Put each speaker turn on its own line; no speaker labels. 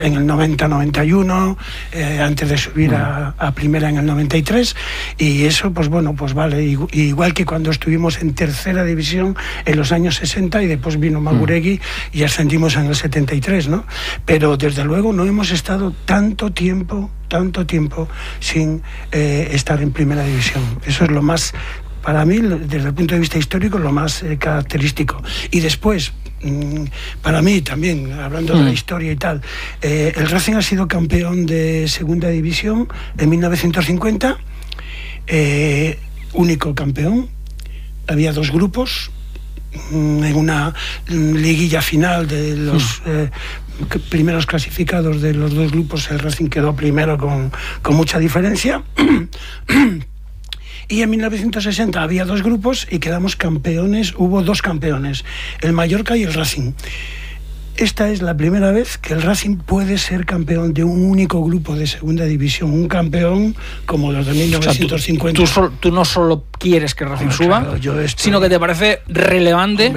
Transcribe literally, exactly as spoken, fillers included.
en el noventa noventa y uno, eh, antes de subir a, a primera en el noventa y tres, y eso pues bueno, pues vale, igual que cuando estuvimos en tercera división en los años sesenta y después vino Maguregui y ascendimos en el setenta y tres, ¿no? Pero desde luego no hemos estado tanto tiempo, tanto tiempo sin eh, estar en primera división. Eso es lo más, para mí, desde el punto de vista histórico, lo más eh, característico. Y después, para mí también, hablando de la historia y tal, eh, el Racing ha sido campeón de segunda división en mil novecientos cincuenta, eh, único campeón. Había dos grupos, en una liguilla final de los eh, primeros clasificados de los dos grupos, el Racing quedó primero con, con mucha diferencia. Y en mil novecientos sesenta había dos grupos y quedamos campeones, hubo dos campeones, el Mallorca y el Racing. Esta es la primera vez que el Racing puede ser campeón de un único grupo de segunda división, un campeón como los de mil novecientos cincuenta.
O sea, tú, tú, tú no solo quieres que el Racing bueno, suba, claro, estoy...
estoy...
sino que te parece relevante. Hombre,